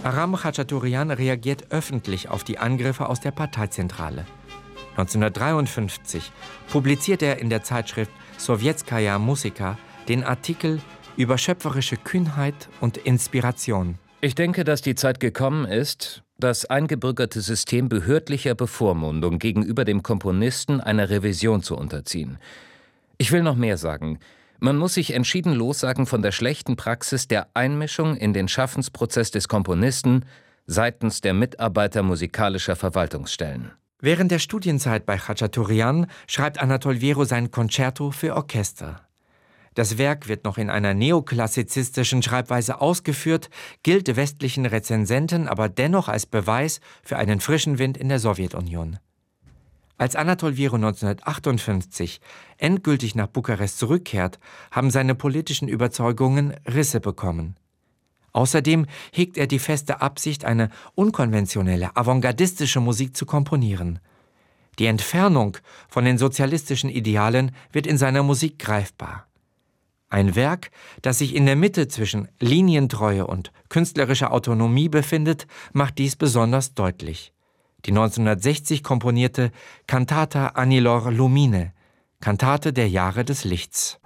Aram Khachaturian reagiert öffentlich auf die Angriffe aus der Parteizentrale. 1953 publiziert er in der Zeitschrift Sowjetskaja Musika den Artikel über schöpferische Kühnheit und Inspiration. Ich denke, dass die Zeit gekommen ist, das eingebürgerte System behördlicher Bevormundung gegenüber dem Komponisten einer Revision zu unterziehen. Ich will noch mehr sagen. Man muss sich entschieden lossagen von der schlechten Praxis der Einmischung in den Schaffensprozess des Komponisten seitens der Mitarbeiter musikalischer Verwaltungsstellen. Während der Studienzeit bei Khachaturian schreibt Anatol Vierow sein Concerto für Orchester. Das Werk wird noch in einer neoklassizistischen Schreibweise ausgeführt, gilt westlichen Rezensenten aber dennoch als Beweis für einen frischen Wind in der Sowjetunion. Als Anatol Vierow 1958 endgültig nach Bukarest zurückkehrt, haben seine politischen Überzeugungen Risse bekommen. Außerdem hegt er die feste Absicht, eine unkonventionelle, avantgardistische Musik zu komponieren. Die Entfernung von den sozialistischen Idealen wird in seiner Musik greifbar. Ein Werk, das sich in der Mitte zwischen Linientreue und künstlerischer Autonomie befindet, macht dies besonders deutlich. Die 1960 komponierte Cantata Anilor Lumine, Kantate der Jahre des Lichts.